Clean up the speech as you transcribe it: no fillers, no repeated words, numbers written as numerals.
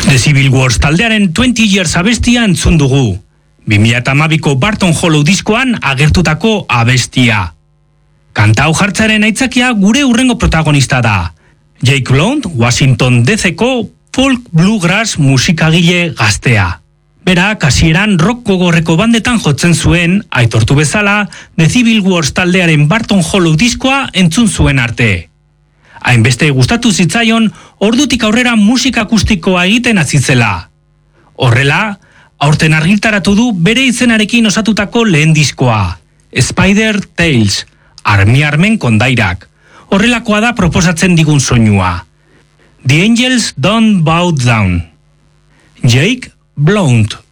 The Civil Wars taldearen 20 Years abestia entzun dugu. 2012ko Barton Hollow diskoan agertutako abestia. Kanta hau jartzaren aitzakia gure hurrengo protagonista da. Jake Blount, Washington DC-ko folk bluegrass musikagile gaztea. Bera, kasieran rock gogorreko bandetan jotzen zuen, aitortu bezala, The Civil Wars taldearen Barton Hollow diskoa entzun zuen arte. Hainbeste gustatu zitzaion, ordutik aurrera musika akustikoa egiten hasi zela. Horrela, aurten argitaratu du bere izenarekin osatutako lehen diskoa, Spider Tales, armen kondairak. Horrelakoa da proposatzen digun soinua. The Angels Don't Bow Down. Jake Blount.